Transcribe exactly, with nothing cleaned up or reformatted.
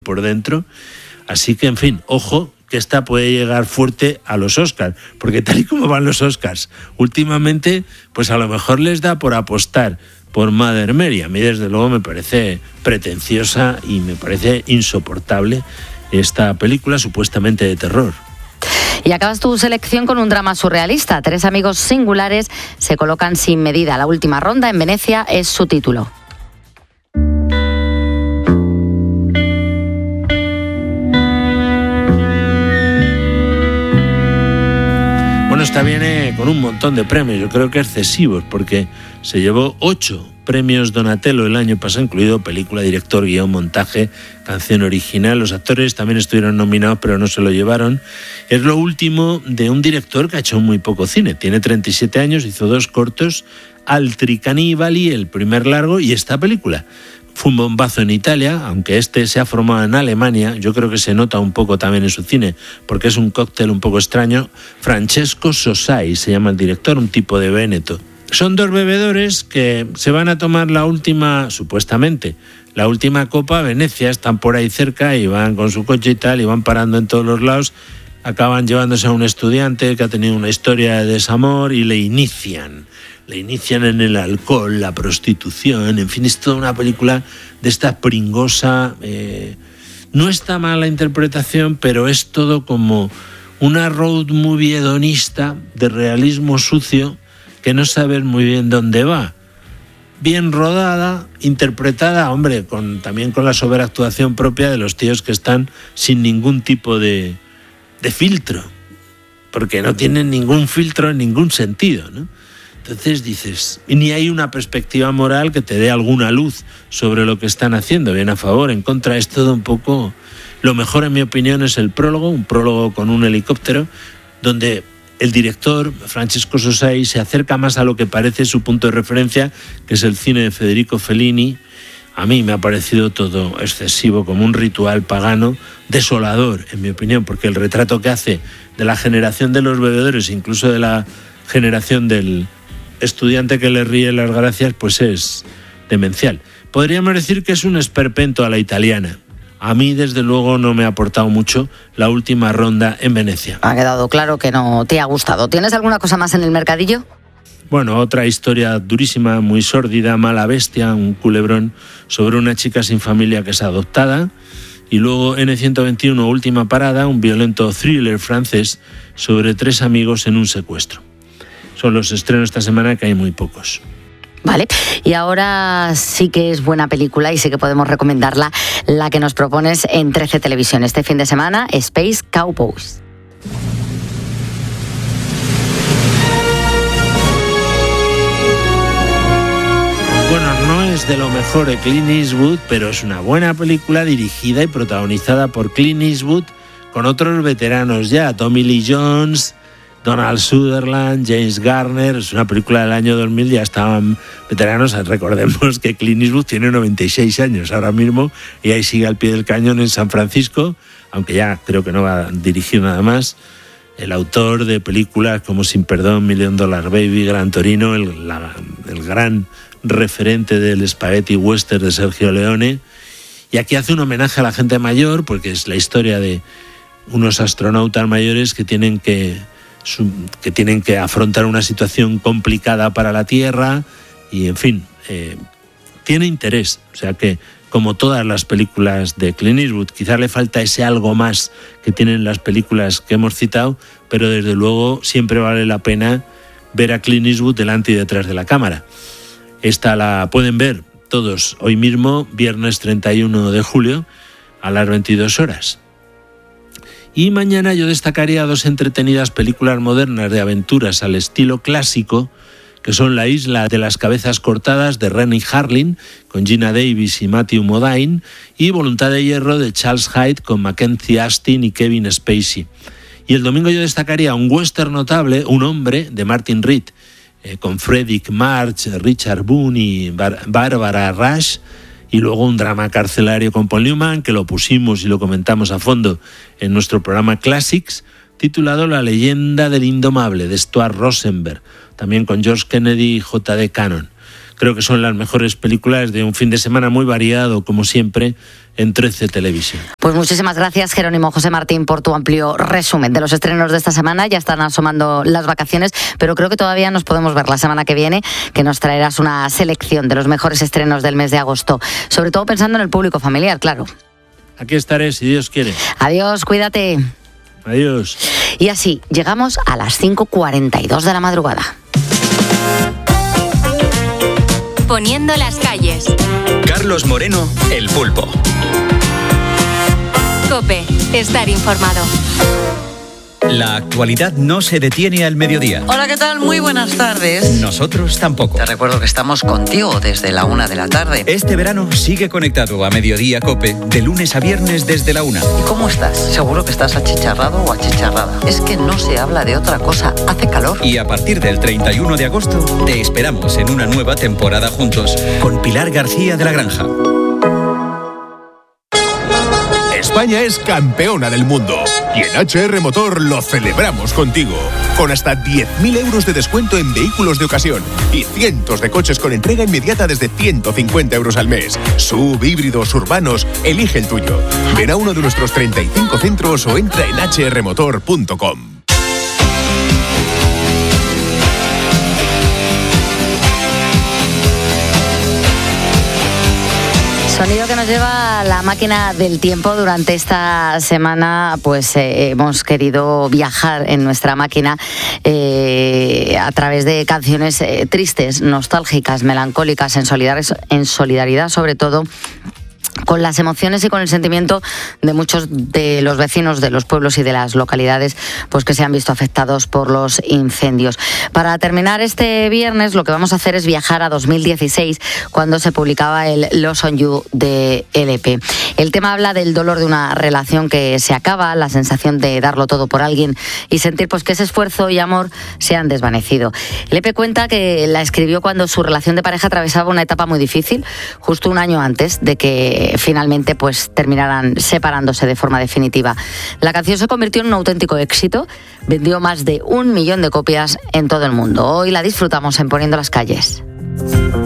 por dentro. Así que, en fin, ojo, que esta puede llegar fuerte a los Oscars, porque tal y como van los Oscars últimamente, pues a lo mejor les da por apostar por Mother Mary. A mí, desde luego, me parece pretenciosa y me parece insoportable esta película supuestamente de terror. Y acabas tu selección con un drama surrealista. Tres amigos singulares se colocan sin medida. La última ronda en Venecia es su título. Bueno, esta viene con un montón de premios, yo creo que excesivos, porque se llevó ocho premios Donatello el año pasado, incluido película, director, guión, montaje, canción original. Los actores también estuvieron nominados, pero no se lo llevaron. Es lo último de un director que ha hecho muy poco cine. Tiene treinta y siete años, hizo dos cortos, Altri Cannibali, el primer largo, y esta película. Fue un bombazo en Italia, aunque este se ha formado en Alemania. Yo creo que se nota un poco también en su cine, porque es un cóctel un poco extraño. Francesco Sosai se llama el director, un tipo de Véneto. Son dos bebedores que se van a tomar la última, supuestamente, la última copa a Venecia. Están por ahí cerca y van con su coche y tal, y van parando en todos los lados. Acaban llevándose a un estudiante que ha tenido una historia de desamor y le inician. Le inician en el alcohol, la prostitución, en fin, es toda una película de esta pringosa. Eh, no está mal la interpretación, pero es todo como una road movie hedonista de realismo sucio que no sabes muy bien dónde va. Bien rodada, interpretada, hombre, con, también con la sobreactuación propia de los tíos que están sin ningún tipo de, de filtro, porque no tienen ningún filtro en ningún sentido, ¿no? Entonces dices, y ni hay una perspectiva moral que te dé alguna luz sobre lo que están haciendo, bien a favor, en contra, es todo un poco. Lo mejor, en mi opinión, es el prólogo, un prólogo con un helicóptero, donde el director, Francesco Sosai, se acerca más a lo que parece su punto de referencia, que es el cine de Federico Fellini. A mí me ha parecido todo excesivo, como un ritual pagano, desolador, en mi opinión, porque el retrato que hace de la generación de los bebedores, incluso de la generación del estudiante que le ríe las gracias, pues es demencial. Podríamos decir que es un esperpento a la italiana. A mí, desde luego, no me ha aportado mucho la última ronda en Venecia. Ha quedado claro que no te ha gustado. ¿Tienes alguna cosa más en el mercadillo? Bueno, otra historia durísima, muy sórdida, Mala Bestia, un culebrón sobre una chica sin familia que es adoptada. Y luego ene ciento veintiuno, Última Parada, un violento thriller francés sobre tres amigos en un secuestro. Son los estrenos esta semana, que hay muy pocos. Vale, y ahora sí que es buena película y sí que podemos recomendarla, la que nos propones en trece Televisión este fin de semana, Space Cowboys. Bueno, no es de lo mejor de Clint Eastwood, pero es una buena película dirigida y protagonizada por Clint Eastwood con otros veteranos ya, Tommy Lee Jones, Donald Sutherland, James Garner. Es una película del año dos mil, ya estaban veteranos. Recordemos que Clint Eastwood tiene noventa y seis años ahora mismo y ahí sigue al pie del cañón en San Francisco, aunque ya creo que no va a dirigir nada más. El autor de películas como Sin Perdón, Million Dollar Baby, Gran Torino, el, la, el gran referente del spaghetti western de Sergio Leone. Y aquí hace un homenaje a la gente mayor, porque es la historia de unos astronautas mayores que tienen que que tienen que afrontar una situación complicada para la Tierra y, en fin, eh, tiene interés. O sea que, como todas las películas de Clint Eastwood, quizás le falta ese algo más que tienen las películas que hemos citado, pero desde luego siempre vale la pena ver a Clint Eastwood delante y detrás de la cámara. Esta la pueden ver todos hoy mismo, viernes treinta y uno de julio, a las veintidós horas. Y mañana yo destacaría dos entretenidas películas modernas de aventuras al estilo clásico, que son La isla de las cabezas cortadas de Renny Harlin, con Gina Davis y Matthew Modine, y Voluntad de hierro de Charles Hyde, con Mackenzie Astin y Kevin Spacey. Y el domingo yo destacaría un western notable, Un hombre, de Martin Reed, eh, con Fredric March, Richard Boone y Bar- Barbara Rush. Y luego un drama carcelario con Paul Newman, que lo pusimos y lo comentamos a fondo en nuestro programa Classics, titulado La leyenda del indomable, de Stuart Rosenberg, también con George Kennedy y J D Cannon. creo que son las mejores películas de un fin de semana muy variado, como siempre, en trece Televisión. Pues muchísimas gracias, Jerónimo José Martín, por tu amplio resumen de los estrenos de esta semana. Ya están asomando las vacaciones, pero creo que todavía nos podemos ver la semana que viene, que nos traerás una selección de los mejores estrenos del mes de agosto, sobre todo pensando en el público familiar, claro. Aquí estaré, si Dios quiere. Adiós, cuídate. Adiós. Y así llegamos a las cinco cuarenta y dos de la madrugada. Poniendo las calles. Carlos Moreno, El Pulpo. COPE, estar informado. La actualidad no se detiene al mediodía. Hola, ¿qué tal? Muy buenas tardes. Nosotros tampoco. Te recuerdo que estamos contigo desde la una de la tarde. Este verano sigue conectado a Mediodía COPE de lunes a viernes desde la una. ¿Y cómo estás? Seguro que estás achicharrado o achicharrada. Es que no se habla de otra cosa. Hace calor. Y a partir del treinta y uno de agosto te esperamos en una nueva temporada juntos con Pilar García de la Granja. España es campeona del mundo y en H R Motor lo celebramos contigo. Con hasta diez mil euros de descuento en vehículos de ocasión y cientos de coches con entrega inmediata desde ciento cincuenta euros al mes. Sub, híbridos, urbanos, elige el tuyo. Ven a uno de nuestros treinta y cinco centros o entra en hache erre motor punto com. Sonido que nos lleva a la máquina del tiempo. Durante esta semana pues eh, hemos querido viajar en nuestra máquina eh, a través de canciones eh, tristes, nostálgicas, melancólicas, en solidaridad, en solidaridad sobre todo con las emociones y con el sentimiento de muchos de los vecinos de los pueblos y de las localidades pues que se han visto afectados por los incendios. Para terminar este viernes lo que vamos a hacer es viajar a dos mil dieciséis, cuando se publicaba el Lost on You de L P. El tema habla del dolor de una relación que se acaba, la sensación de darlo todo por alguien y sentir pues que ese esfuerzo y amor se han desvanecido. L P cuenta que la escribió cuando su relación de pareja atravesaba una etapa muy difícil, justo un año antes de que finalmente pues terminaran separándose de forma definitiva. La canción se convirtió en un auténtico éxito, vendió más de un millón de copias en todo el mundo. Hoy la disfrutamos en Poniendo las calles.